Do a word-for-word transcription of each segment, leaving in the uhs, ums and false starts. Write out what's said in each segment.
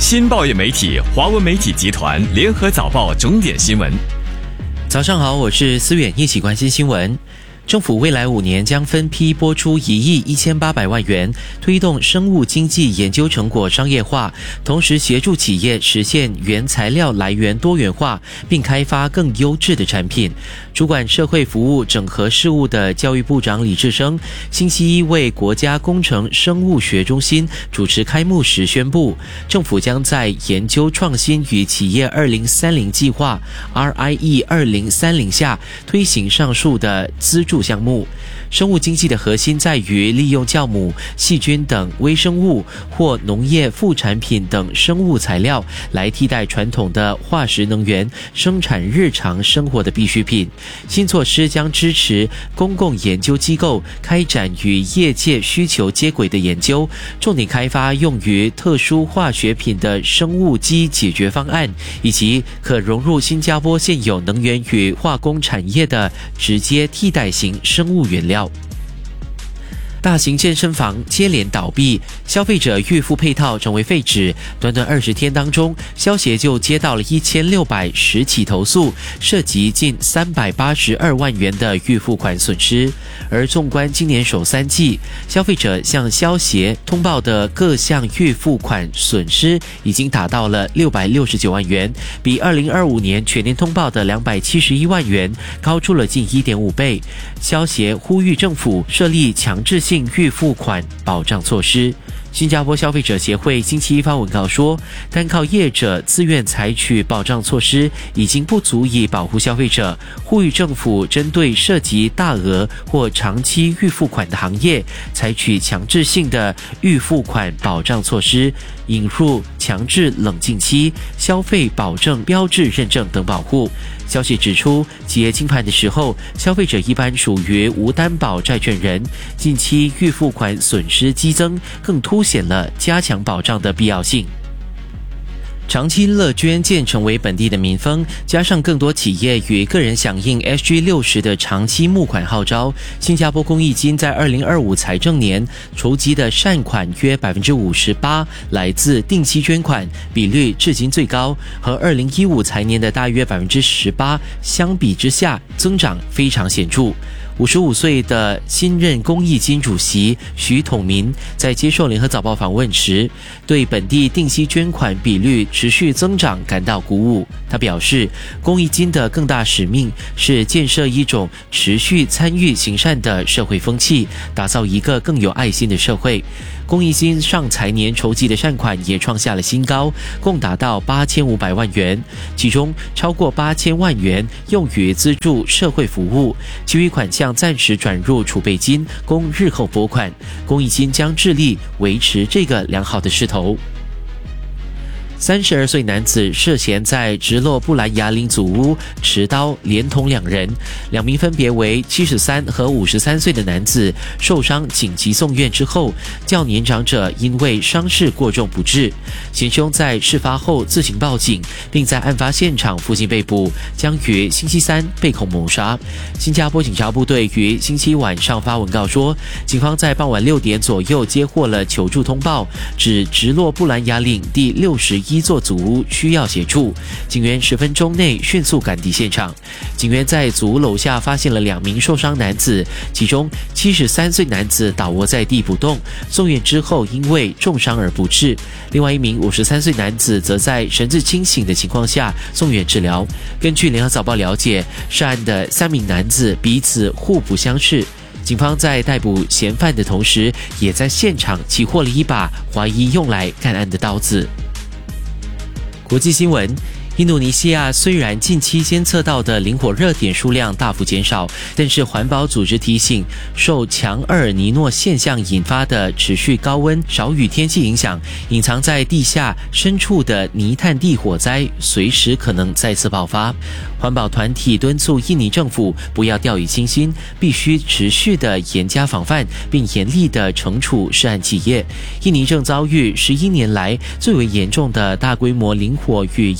新报业媒体华文媒体集团联合早报重点新闻。 早上好，我是思远，一起关心新闻。政府未来五年将分批拨出一亿一千八百万元，推动生物经济研究成果商业化，同时协助企业实现原材料来源多元化，并开发更优质的产品。主管社会服务整合事务的教育部长李志生，星期一为国家工程生物学中心主持开幕时宣布，政府将在研究创新与企业二零三零计划 R I E 二零三零下推行上述的资助项目。生物经济的核心在于利用酵母、细菌等微生物或农业副产品等生物材料来替代传统的化石能源，生产日常生活的必需品。新措施将支持公共研究机构开展与业界需求接轨的研究，重点开发用于特殊化学品的生物基解决方案，以及可融入新加坡现有能源与化工产业的直接替代型生物原料。大型健身房接连倒闭，消费者预付配套成为废纸。短短二十天当中，消协就接到了一千六百十起投诉，涉及近三百八十二万元的预付款损失。而纵观今年首三季，消费者向消协通报的各项预付款损失已经达到了六百六十九万元，比二零二五年全年通报的两百七十一万元高出了近 一点五倍。消协呼吁政府设立强制性预付款保障措施。新加坡消费者协会星期一发文告说，单靠业者自愿采取保障措施已经不足以保护消费者，呼吁政府针对涉及大额或长期预付款的行业，采取强制性的预付款保障措施，引入强制冷静期、消费保证标志认证等保护。消息指出，企业清盘的时候，消费者一般属于无担保债权人，近期预付款损失激增，更凸显了加强保障的必要性。长期乐捐渐成为本地的民风，加上更多企业与个人响应 S G 六十 的长期募款号召，新加坡公益金在二零二五财政年筹集的善款约 百分之五十八 来自定期捐款，比率至今最高，和二零一五财年的大约 百分之十八 相比之下，增长非常显著。五十五岁的新任公益金主席徐统民在接受联合早报访问时，对本地定期捐款比率持续增长感到鼓舞。他表示，公益金的更大使命是建设一种持续参与行善的社会风气，打造一个更有爱心的社会。公益金上财年筹集的善款也创下了新高，共达到八千五百万元，其中超过八千万元用于资助社会服务，其余款项暂时转入储备金，供日后拨款。公益金将致力维持这个良好的势头。三十二岁男子涉嫌在直落布兰雅岭祖屋持刀连捅两人，两名分别为七十三和五十三岁的男子受伤紧急送院之后，较年长者因为伤势过重不治。嫌凶在事发后自行报警，并在案发现场附近被捕，将于星期三被控谋杀。新加坡警察部队于星期晚上发文告说，警方在傍晚六点左右接获了求助通报，指直落布兰雅岭第六十一座祖屋需要协助，警员十分钟内迅速赶抵现场。警员在祖屋楼下发现了两名受伤男子，其中七十三岁男子倒卧在地不动，送院之后因为重伤而不治，另外一名五十三岁男子则在神志清醒的情况下送院治疗。根据联合早报了解，涉案的三名男子彼此互不相识。警方在逮捕嫌犯的同时，也在现场起获了一把怀疑用来干案的刀子。国际新闻，印度尼西亚虽然近期监测到的林火热点数量大幅减少，但是环保组织提醒，受强厄尔尼诺现象引发的持续高温、少雨天气影响，隐藏在地下深处的泥炭地火灾随时可能再次爆发。环保团体敦促印尼政府不要掉以轻心，必须持续的严加防范，并严厉的惩处涉案企业。印尼正遭遇十一年来最为严重的大规模林火与烟霾危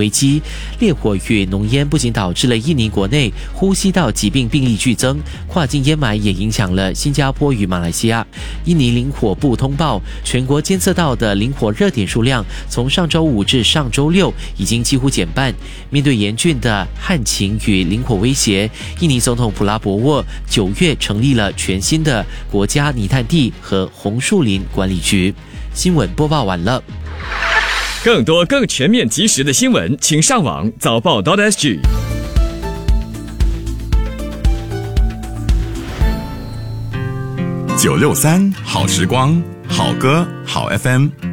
危机。烈火与浓烟不仅导致了印尼国内呼吸道疾病病例剧增，跨境烟霾也影响了新加坡与马来西亚。印尼林火部通报，全国监测到的林火热点数量从上周五至上周六已经几乎减半。面对严峻的旱情与林火威胁，印尼总统普拉博沃九月成立了全新的国家泥炭地和红树林管理局。新闻播报完了。 更多更全面及时的新闻，请上网早报 .sg。 九六三好时光，好歌好 F M。